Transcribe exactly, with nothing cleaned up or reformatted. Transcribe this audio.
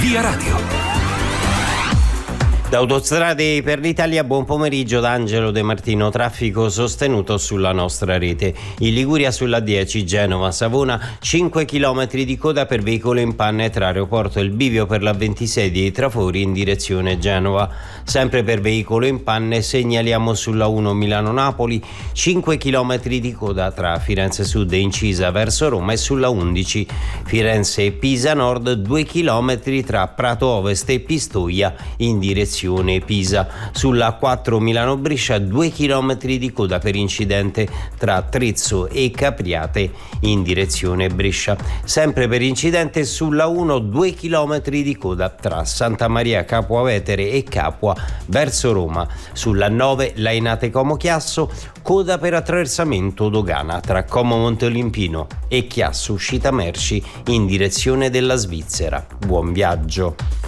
Via Radio. Da Autostrade per l'Italia, buon pomeriggio da Angelo De Martino. Traffico sostenuto sulla nostra rete. In Liguria sulla dieci Genova-Savona, cinque chilometri di coda per veicolo in panne tra aeroporto e il bivio per la ventisei di Trafori in direzione Genova. Sempre per veicolo in panne segnaliamo sulla uno Milano-Napoli, cinque chilometri di coda tra Firenze Sud e Incisa verso Roma, e sulla undici Firenze-Pisa Nord, due chilometri tra Prato Ovest e Pistoia in direzione Pisa. Sulla quattro Milano-Brescia, due chilometri di coda per incidente tra Trezzo e Capriate in direzione Brescia. Sempre per incidente sulla uno, due chilometri di coda tra Santa Maria Capua Vetere e Capua verso Roma. Sulla nove Lainate Como Chiasso, coda per attraversamento dogana tra Como Monteolimpino e Chiasso uscita merci in direzione della Svizzera. Buon viaggio.